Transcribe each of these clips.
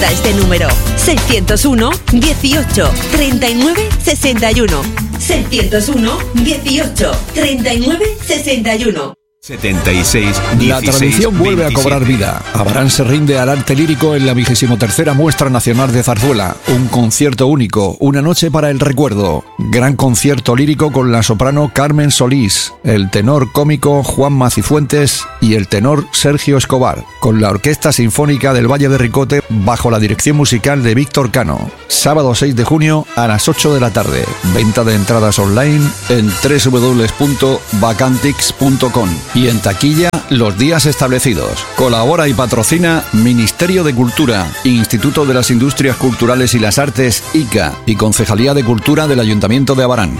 Guarda este número: 601 18 39 61. 601 18 39 61. 76, 16, La tradición vuelve 27. a cobrar vida. Abarán se rinde al arte lírico en la 23ª Muestra Nacional de Zarzuela. Un concierto único, una noche para el recuerdo. Gran concierto lírico con la soprano Carmen Solís, el tenor cómico Juan Macifuentes y el tenor Sergio Escobar, con la Orquesta Sinfónica del Valle de Ricote bajo la dirección musical de Víctor Cano. Sábado 6 de junio a las 8 de la tarde. Venta de entradas online en www.bacantix.com. Y en taquilla los días establecidos. Colabora y patrocina Ministerio de Cultura, Instituto de las Industrias Culturales y las Artes, ICA, y Concejalía de Cultura del Ayuntamiento de Abarán.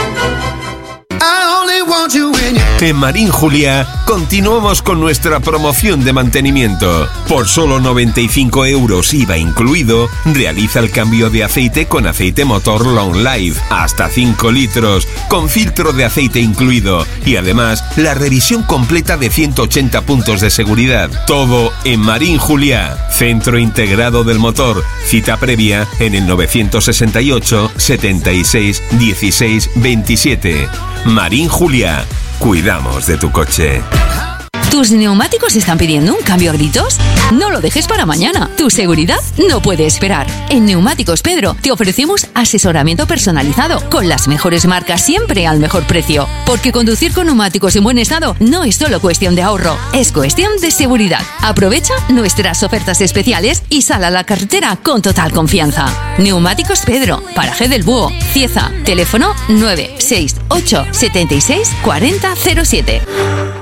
En Marín Julia continuamos con nuestra promoción de mantenimiento. Por solo 95 euros IVA incluido, realiza el cambio de aceite con aceite motor Long Life, hasta 5 litros, con filtro de aceite incluido, y además la revisión completa de 180 puntos de seguridad. Todo en Marín Julia, Centro Integrado del Motor. Cita previa en el 968 76 16 27. Marín Julia. Cuidamos de tu coche. ¿Tus neumáticos están pidiendo un cambio a gritos? No lo dejes para mañana. Tu seguridad no puede esperar. En Neumáticos Pedro te ofrecemos asesoramiento personalizado con las mejores marcas siempre al mejor precio. Porque conducir con neumáticos en buen estado no es solo cuestión de ahorro, es cuestión de seguridad. Aprovecha nuestras ofertas especiales y sal a la carretera con total confianza. Neumáticos Pedro, Paraje del Búho, Cieza. Teléfono 968 76 40 07.